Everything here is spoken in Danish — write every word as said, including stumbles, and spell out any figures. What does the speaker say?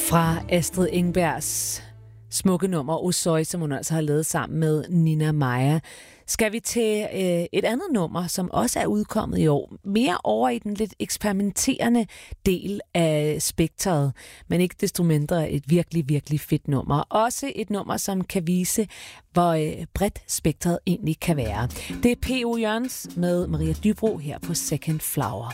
Fra Astrid Engbergs smukke nummer Osøj, som hun altså har lavet sammen med Nina Maja, skal vi til øh, et andet nummer, som også er udkommet i år. Mere over i den lidt eksperimenterende del af spektret, men ikke desto mindre et virkelig, virkelig fedt nummer. Også et nummer, som kan vise, hvor øh, bredt spektret egentlig kan være. Det er P O. Jørgens med Maria Dybro her på Second Flower.